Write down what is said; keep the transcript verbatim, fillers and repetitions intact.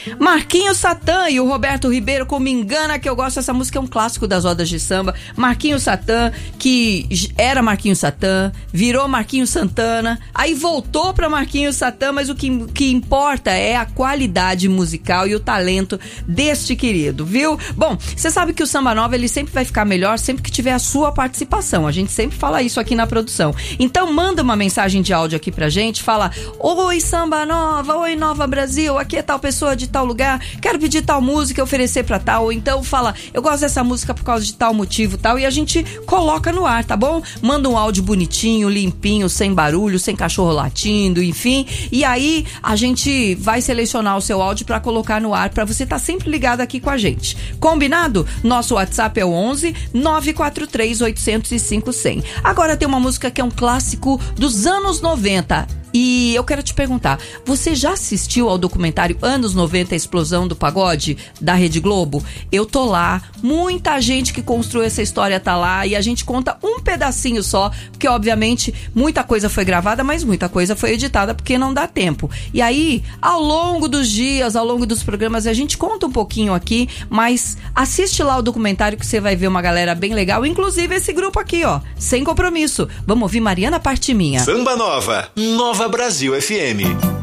Marquinhos Satã e o Roberto Ribeiro com Me Engana Que Eu Gosto. Essa música é um clássico das rodas de samba. Marquinhos Satã, que era Marquinhos Satã, virou Marquinhos Santana, aí voltou pra Marquinhos Satã, mas o que, que importa é a qualidade musical e o talento deste querido, viu? Bom, você sabe que o Samba Nova, ele sempre vai ficar melhor sempre que tiver a sua participação. A gente sempre fala isso aqui na produção. Então manda uma mensagem de áudio aqui pra gente, fala: oi Samba Nova, oi Nova Brasil, aqui é tal pessoa de tal lugar, quero pedir tal música, oferecer pra tal, ou então fala: eu gosto dessa música por causa de tal motivo, tal, e a gente coloca no ar, tá bom? Manda um áudio bonitinho, limpinho, sem barulho, sem cachorro latindo, enfim, e aí a gente vai selecionar o seu áudio pra colocar no ar, pra você estar tá sempre ligado aqui com a gente. Combinado? Nosso WhatsApp é o onze nove quatro três oito zero cinco zero zero. Agora tem uma música que é um clássico dos anos noventa. E eu quero te perguntar, você já assistiu ao documentário Anos noventa, a Explosão do Pagode, da Rede Globo? Eu tô lá, muita gente que construiu essa história tá lá, e a gente conta um pedacinho só, porque obviamente muita coisa foi gravada, mas muita coisa foi editada, porque não dá tempo. E aí, ao longo dos dias, ao longo dos programas, a gente conta um pouquinho aqui, mas assiste lá o documentário que você vai ver uma galera bem legal, inclusive esse grupo aqui, ó, Sem Compromisso. Vamos ouvir Mariana Parte Minha. Samba Nova, Nova Brasil F M.